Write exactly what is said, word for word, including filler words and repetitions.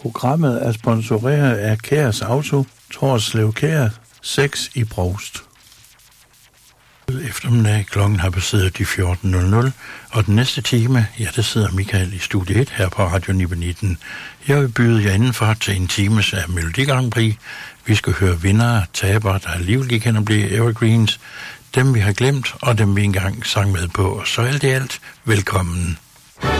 Programmet er sponsoreret af Kærs Auto, Torslev Kær, seks i Brovst. Eftermiddag klokken har passeret de fjorten nul nul, og den næste time, ja, der sidder Michael i studie et her på Radio ni nitten. Jeg vil byde jer indenfor til en times af Melodi Grand Prix. Vi skal høre vindere, tabere, der alligevel kan at blive evergreens, dem vi har glemt, og dem vi engang sang med på. Så alt i alt, velkommen.